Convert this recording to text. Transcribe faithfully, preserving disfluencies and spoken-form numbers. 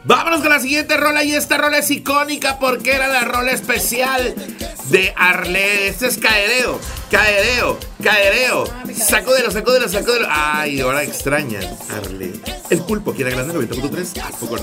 Vámonos con la siguiente rola, y esta rola es icónica porque era la rola especial de Arlet. Este es Caereo, Caereo, Caereo. Sacúdelo, sacúdelo, sacúdelo. Ay, ahora extrañan Arlet. El Pulpo, Quiera Grande, noventa punto tres. ¿A poco no?